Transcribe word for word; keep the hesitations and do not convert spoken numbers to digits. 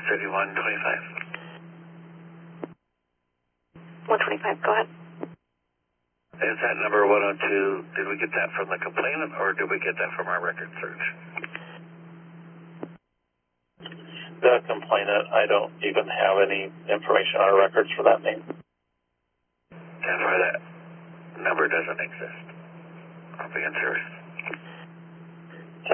thirty-one twenty-five. one twenty-five, go ahead. Is that number one oh two, did we get that from the complainant or did we get that from our record search? The complainant, I don't even have any information on our records for that name. That's why that number doesn't exist. I'm being serious.